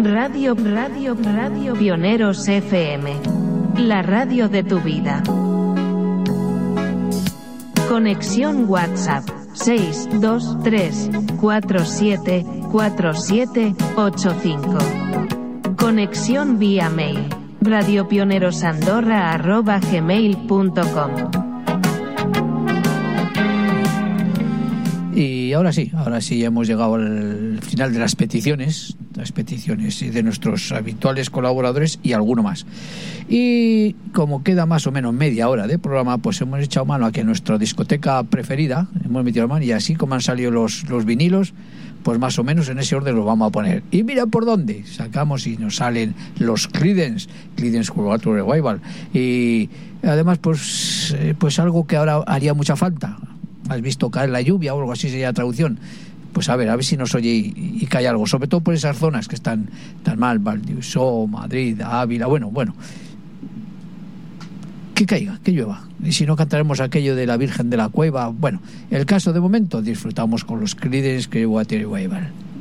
Radio Pioneros FM. La radio de tu vida. Conexión WhatsApp 623474785. Conexión vía mail radiopionerosandorra@gmail.com. Y ahora sí hemos llegado al final de las peticiones de nuestros habituales colaboradores y alguno más. Y como queda más o menos media hora de programa, pues hemos echado mano a que nuestra discoteca preferida, hemos metido mano, y así como han salido los vinilos, pues más o menos en ese orden los vamos a poner. Y mira por dónde sacamos y nos salen los Creedence Clearwater Revival. Y además pues algo que ahora haría mucha falta. ¿Has visto caer la lluvia o algo así sería la traducción? Pues a ver si nos oye y cae algo, sobre todo por esas zonas que están tan mal, Valdivielso, Madrid, Ávila, bueno, que caiga, que llueva, y si no cantaremos aquello de la Virgen de la Cueva. Bueno, el caso de momento, disfrutamos con los Creedence Clearwater Revival.